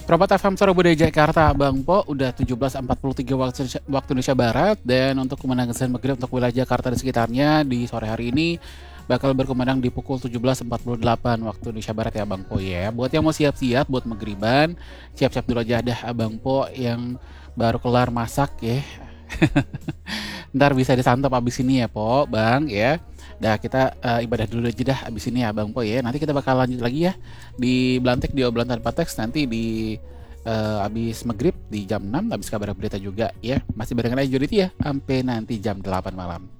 Perempat FM Surabaya Jakarta, Bang Po, udah 17.43 waktu Indonesia Barat, dan untuk kemenangan azan maghrib untuk wilayah Jakarta dan sekitarnya di sore hari ini bakal berkumandang di pukul 17.48 waktu Indonesia Barat ya Bang Po ya. Buat yang mau siap-siap buat maghriban, siap-siap dulu aja dah Abang Po yang baru kelar masak ya. Ntar bisa disantap abis ini ya Po, Bang ya. Dah kita ibadah dulu aja dah abis ini ya Bang Po ya. Nanti kita bakal lanjut lagi ya di Belantek di obrolan tanpa teks nanti di abis maghrib di jam 6 abis kabar berita juga ya. Masih barengan aja Judit ya sampai nanti jam 8 malam.